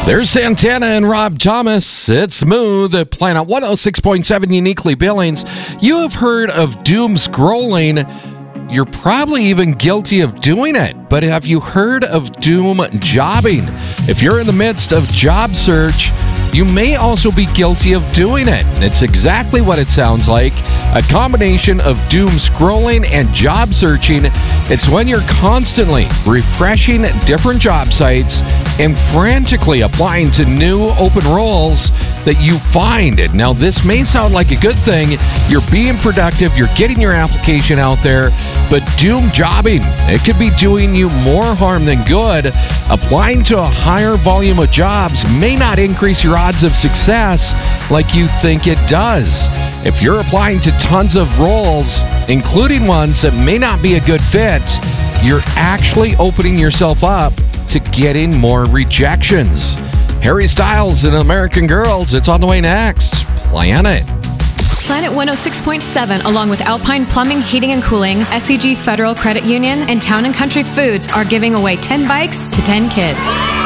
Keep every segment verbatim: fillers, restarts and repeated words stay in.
There's Santana and Rob Thomas. It's Smooth at Planet one oh six point seven Uniquely Billings. You have heard of doom scrolling. You're probably even guilty of doing it. But have you heard of doom jobbing? If you're in the midst of job search, you may also be guilty of doing it. It's exactly what it sounds like. A combination of doom scrolling and job searching. It's when you're constantly refreshing different job sites and frantically applying to new open roles that you find. Now, this may sound like a good thing. You're being productive. You're getting your application out there. But doom jobbing, it could be doing you more harm than good. Applying to a higher volume of jobs may not increase your odds of success like you think it does. If you're applying to tons of roles, including ones that may not be a good fit, you're actually opening yourself up to getting more rejections. Harry Styles and American Girls, it's on the way next. Planet. Planet one oh six point seven, along with Alpine Plumbing, Heating and Cooling, S E G Federal Credit Union, and Town and Country Foods are giving away ten bikes to ten kids.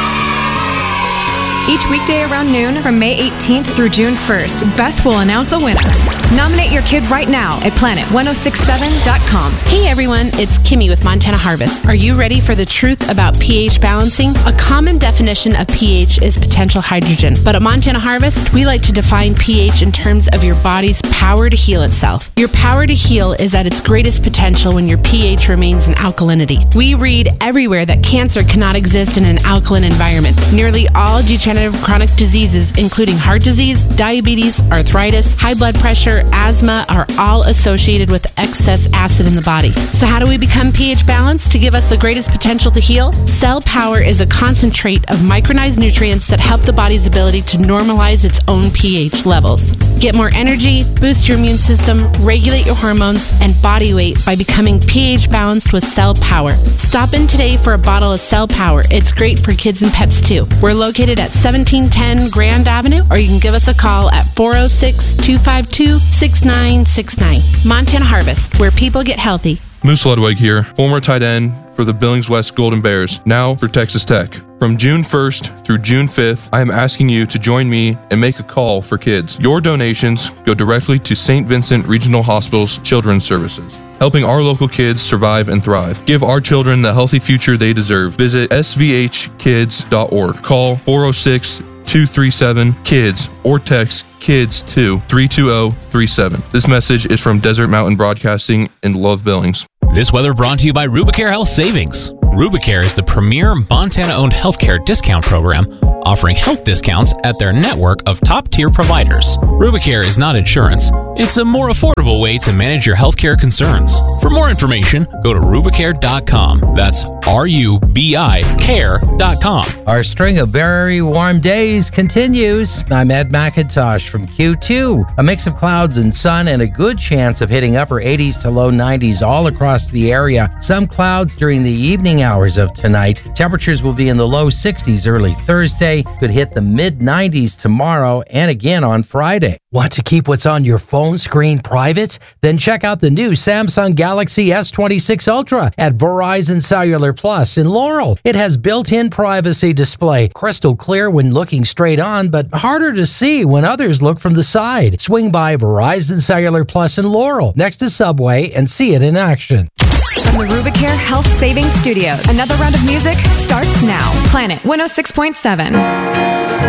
Each weekday around noon from May eighteenth through June first, Beth will announce a winner. Nominate your kid right now at planet ten sixty-seven dot com. Hey everyone, it's Kimmy with Montana Harvest. Are you ready for the truth about pH balancing? A common definition of pH is potential hydrogen. But at Montana Harvest, we like to define pH in terms of your body's power to heal itself. Your power to heal is at its greatest potential when your pH remains in alkalinity. We read everywhere that cancer cannot exist in an alkaline environment. Nearly all degenerative chronic diseases, including heart disease, diabetes, arthritis, high blood pressure, asthma, are all associated with excess acid in the body. So how do we become pH balanced to give us the greatest potential to heal? Cell Power is a concentrate of micronized nutrients that help the body's ability to normalize its own pH levels. Get more energy, boost your immune system, regulate your hormones and body weight by becoming pH balanced with Cell Power. Stop in today for a bottle of Cell Power. It's great for kids and pets too. We're located at seventeen ten Grand Avenue, or you can give us a call at four oh six, two five two, six nine six nine. Montana Harvest, where people get healthy. Moose Ludwig here, former tight end for the Billings West Golden Bears, now for Texas Tech. From June first through June fifth, I am asking you to join me and make a call for kids. Your donations go directly to Saint Vincent Regional Hospital's Children's Services, helping our local kids survive and thrive. Give our children the healthy future they deserve. Visit s v h kids dot org. Call four oh six, two three seven, KIDS or text KIDS to three two zero three seven. This message is from Desert Mountain Broadcasting in Love Billings. This weather brought to you by Rubicare Health Savings. Rubicare is the premier Montana-owned healthcare discount program, offering health discounts at their network of top-tier providers. Rubicare is not insurance. It's a more affordable way to manage your healthcare concerns. For more information, go to rubicare dot com. That's R U B I care dot com. Our string of very warm days continues. I'm Ed McIntosh from Q two. A mix of clouds and sun and a good chance of hitting upper eighties to low nineties all across the area. Some clouds during the evening hours of tonight. Temperatures will be in the low sixties early Thursday. Could hit the mid nineties tomorrow and again on Friday. Want to keep what's on your phone screen private? Then check out the new Samsung Galaxy S twenty-six Ultra at Verizon Cellular Plus in Laurel. It has built-in privacy display, crystal clear when looking straight on, but harder to see when others look from the side. Swing by Verizon Cellular Plus in Laurel, next to Subway, and see it in action. From the Rubicare Health Savings Studios, another round of music starts now. Planet one oh six point seven.